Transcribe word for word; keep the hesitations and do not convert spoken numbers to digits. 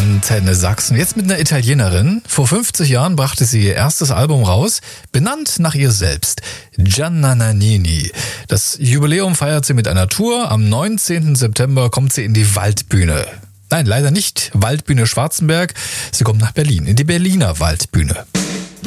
Antenne Sachsen. Jetzt mit einer Italienerin. Vor fünfzig Jahren brachte sie ihr erstes Album raus, benannt nach ihr selbst. Gianna Nannini. Das Jubiläum feiert sie mit einer Tour. Am neunzehnten September kommt sie in die Waldbühne. Nein, leider nicht Waldbühne Schwarzenberg. Sie kommt nach Berlin, in die Berliner Waldbühne.